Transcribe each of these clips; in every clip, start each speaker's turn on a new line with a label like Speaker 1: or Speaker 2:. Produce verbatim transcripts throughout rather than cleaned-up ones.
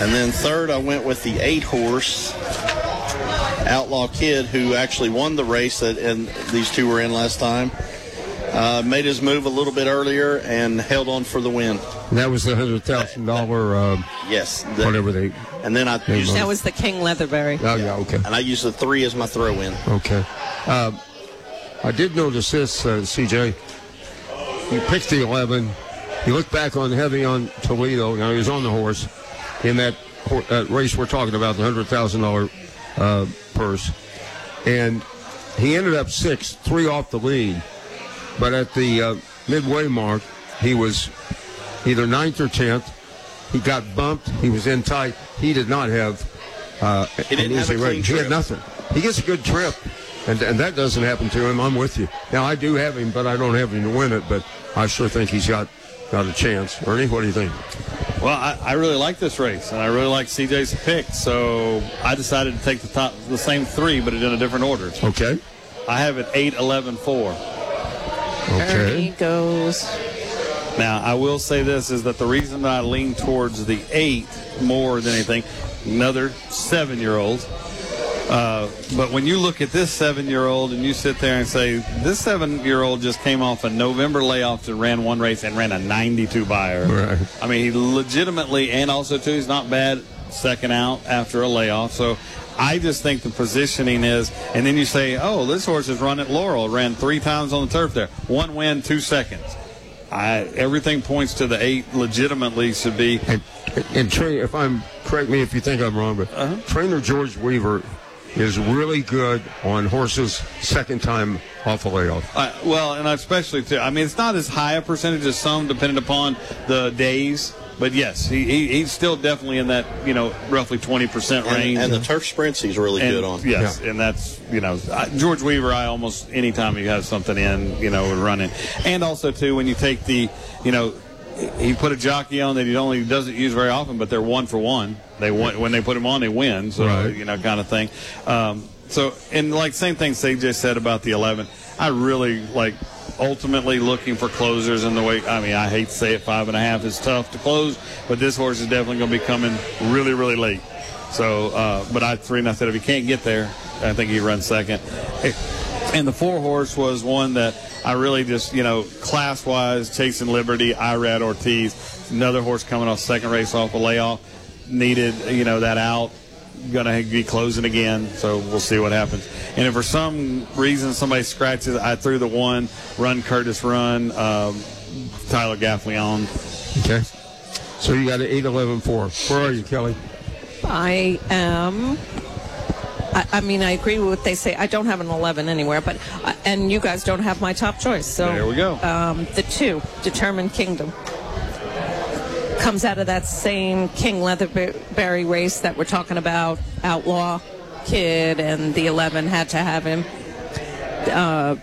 Speaker 1: And then third, I went with the eight horse Outlaw Kid, who actually won the race that and these two were in last time. Uh, made his move a little bit earlier and held on for the win.
Speaker 2: And that was the hundred thousand dollar. Uh,
Speaker 1: yes, the,
Speaker 2: whatever they.
Speaker 1: And then I used
Speaker 3: that was the King Leatherberry.
Speaker 2: Oh yeah, okay.
Speaker 1: And I used the three as my throw-in.
Speaker 2: Okay. Uh, I did notice this, uh, C J. You picked the eleven. You look back on heavy on Toledo. Now he was on the horse in that uh, race we're talking about, the hundred thousand dollar uh, purse, and he ended up sixth, three off the lead. But at the uh, midway mark, he was either ninth or tenth. He got bumped. He was in tight. He did not have uh,
Speaker 1: he didn't
Speaker 2: an
Speaker 1: have
Speaker 2: easy
Speaker 1: a clean
Speaker 2: race.
Speaker 1: trip.
Speaker 2: He had nothing. He gets a good trip, and, and that doesn't happen to him. I'm with you. Now, I do have him, but I don't have him to win it. But I sure think he's got, got a chance. Ernie, what do you think?
Speaker 4: Well, I, I really like this race, and I really like C J's pick. So I decided to take the top, the same three, but in a different order.
Speaker 2: Okay.
Speaker 4: I have it eight, eleven, four.
Speaker 2: Okay.
Speaker 3: Ernie goes.
Speaker 4: Now, I will say this, is that the reason that I lean towards the eight more than anything, another seven-year-old. Uh, but when you look at this seven-year-old and you sit there and say, this seven-year-old just came off a November layoff and ran one race and ran a ninety-two buyer.
Speaker 2: Right.
Speaker 4: I mean, he legitimately, and also, too, he's not bad second out after a layoff. So I just think the positioning is, and then you say, oh, this horse is run at Laurel, ran three times on the turf there. One win, two seconds. I, everything points to the eight legitimately should be.
Speaker 2: And, and train, if I'm, correct me if you think I'm wrong, but
Speaker 4: Uh-huh.
Speaker 2: trainer George Weaver is really good on horses second time off a layoff.
Speaker 4: Uh, well, and especially, too, I mean, it's not as high a percentage as some, depending upon the days. But, yes, he, he he's still definitely in that, you know, roughly twenty percent range.
Speaker 1: And, and the turf sprints he's really
Speaker 4: and,
Speaker 1: good on.
Speaker 4: Yes,
Speaker 2: Yeah.
Speaker 4: and that's, you know, I, George Weaver, I almost, anytime he has something in, you know, would run in. And also, too, when you take the, you know, he put a jockey on that he only doesn't use very often, but they're one for one. They won, when they put him on, they win. So,
Speaker 2: Right.
Speaker 4: you know, kind of thing. Um, so, and like same thing C J said about the eleven. I really, like, ultimately looking for closers in the way. I mean, I hate to say it, five and a half is tough to close, but this horse is definitely going to be coming really, really late. So, uh, but I three and I said if he can't get there, I think he runs second. And the four horse was one that I really just, you know, class wise, Chasing Liberty, Irad Ortiz, another horse coming off second race off a layoff, needed, you know, that out. Going to be closing again, so we'll see what happens. And if for some reason somebody scratches, I threw the one, Run Curtis Run, um, Tyler Gaffleon.
Speaker 2: Okay. So you got an eight, eleven, four. Where are you, Kelly?
Speaker 3: I am. I, I mean, I agree with what they say. I don't have an eleven anywhere, but uh, and you guys don't have my top choice. So
Speaker 4: There we go.
Speaker 3: Um, the two, Determined Kingdom, comes out of that same King Leatherberry race that we're talking about. Outlaw Kid and the eleven had to have him. Uh,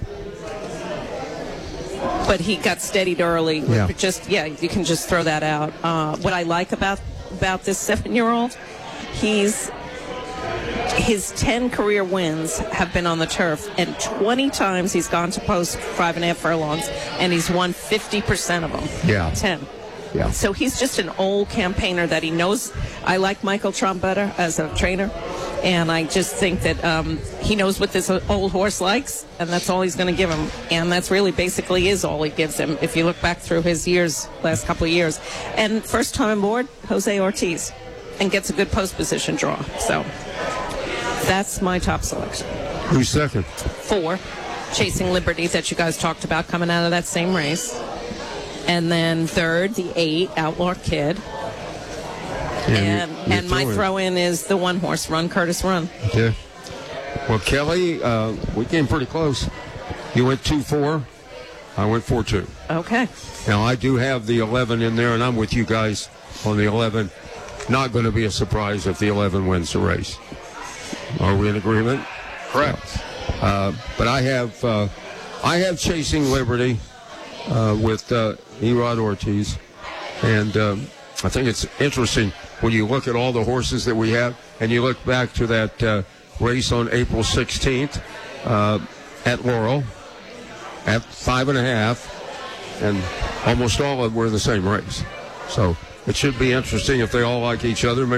Speaker 3: but he got steadied early.
Speaker 2: Yeah.
Speaker 3: Just yeah, you can just throw that out. Uh, what I like about about this seven-year-old, he's his ten career wins have been on the turf, and twenty times he's gone to post five and a half furlongs, and he's won fifty percent of them.
Speaker 2: Yeah.
Speaker 3: ten.
Speaker 2: Yeah.
Speaker 3: So he's just an old campaigner that he knows. I like Michael Trump better as a trainer, and I just think that um, he knows what this old horse likes, and that's all he's going to give him. And that's really basically is all he gives him if you look back through his years, last couple of years. And first time aboard, Jose Ortiz, and gets a good post position draw. So that's my top selection.
Speaker 2: Who's second?
Speaker 3: Four, Chasing Liberty, that you guys talked about coming out of that same race. And then third, the eight, Outlaw Kid.
Speaker 2: Yeah,
Speaker 3: and
Speaker 2: you're- you're
Speaker 3: and my
Speaker 2: throwing.
Speaker 3: throw-in is the one horse, Run Curtis Run.
Speaker 2: Okay. Well, Kelly, uh, we came pretty close. You went two four. I went four two.
Speaker 3: Okay.
Speaker 2: Now, I do have the eleven in there, and I'm with you guys on the eleven. Not going to be a surprise if the eleven wins the race. Are we in agreement?
Speaker 4: Correct.
Speaker 2: Uh, but I have uh, I have Chasing Liberty uh, with uh, Erod Ortiz. And um, I think it's interesting when you look at all the horses that we have, and you look back to that uh, race on April sixteenth uh, at Laurel at five and a half, and almost all of them were in the same race. So it should be interesting if they all like each other.